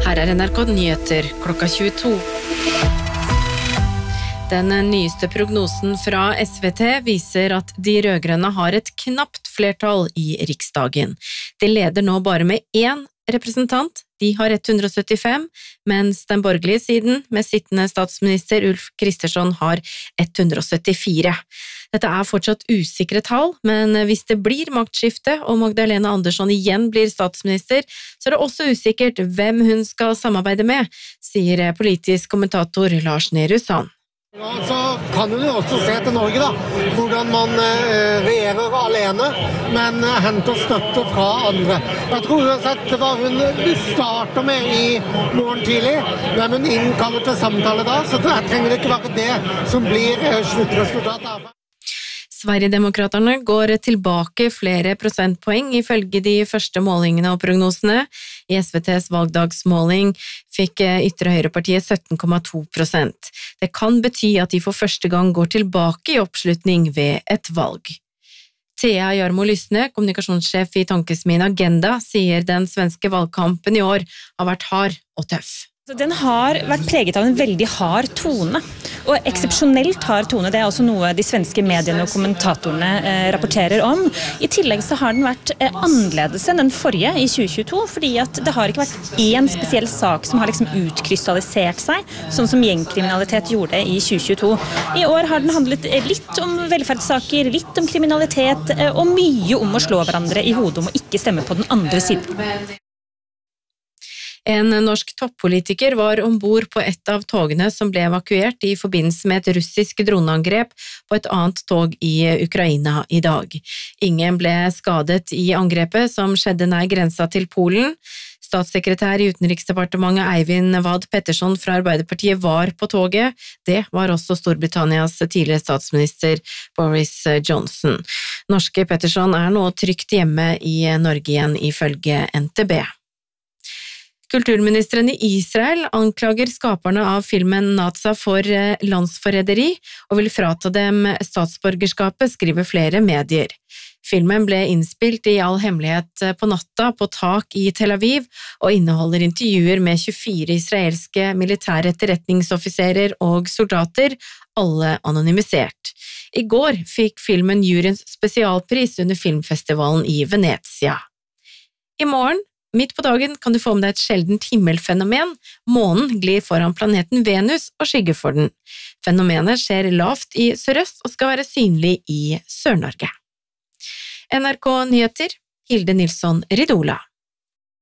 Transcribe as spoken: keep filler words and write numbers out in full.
Her er N R K Nyheter klokka tjueto. Den nyeste prognosen fra S V T viser at de rødgrønne har et knapt flertall i Riksdagen. De leder nå bare med én representant, de har ett hundre og syttifem, mens den borgerlige siden med sittende statsminister Ulf Kristersson har ett hundre og syttifire. Dette er fortsatt usikre tall, men hvis det blir maktskifte og Magdalena Andersson igjen blir statsminister, så er det også usikkert hvem hun skal samarbeide med, sier politisk kommentator Lars Nehru Sand. Ja, så kan hun jo også se til Norge da, hvordan man eh, regjerer alene, men eh, henter støtte fra andre. Jeg tror uansett hva hun starter med i morgen tidlig, hvem hun innkaller til samtale da, så jeg trenger det ikke være det som blir eh, sluttresultatet her. Sverigedemokraterne går tilbake flere prosentpoeng ifølge de første målingene og prognosene. I S V T's valgdagsmåling fikk ytre høyrepartiet sytten komma to prosent. Det kan bety at de for første gang går tilbake i oppslutning ved et valg. Thea Jarmo Lysne, kommunikasjonssjef i Tankesmien Agenda, sier den svenske valgkampen i år har vært hard og tøff. Den har vært preget av en veldig hard tone, og eksepsjonelt hard tone, det er også noe de svenske mediene og kommentatorene eh, rapporterer om. I tillegg så har den vært eh, annerledes enn den forrige i tjue tjueto, fordi at det har ikke vært én spesiell sak som har liksom utkrystallisert seg, sånn som gjengkriminalitet gjorde i tjue tjueto. I år har den handlet litt om velferdssaker, litt om kriminalitet, eh, og mye om å slå hverandre i hodet om å ikke stemme på den andre siden. En norsk toppolitiker var ombord på et av togene som ble evakuert i forbindelse med et russisk droneangrep på et annet tog i Ukraina i dag. Ingen ble skadet i angrepet som skjedde nær grensa til Polen. Statssekretær i Utenriksdepartementet Eivind Vad Pettersson fra Arbeiderpartiet var på toget. Det var også Storbritannias tidligere statsminister Boris Johnson. Norske Pettersson er nå trygt hjemme i Norge igjen ifølge N T B. Kulturministeren i Israel anklager skaperne av filmen Naza for landsforræderi og vil frata dem statsborgerskapet, skriver flere medier. Filmen ble innspilt i all hemmelighet på natta på tak i Tel Aviv og inneholder intervjuer med tjuefire israelske militære etterretningsoffiserer og soldater, alle anonymisert. I går fikk filmen juryens spesialpris under filmfestivalen i Venezia. I morgen Midt på dagen kan du få med deg et sjeldent himmelfenomen. Månen glir foran planeten Venus og skygger for den. Fenomenet skjer lavt i sørøst og skal være synlig i Sør-Norge. N R K Nyheter, Hilde Nilsson Ridola.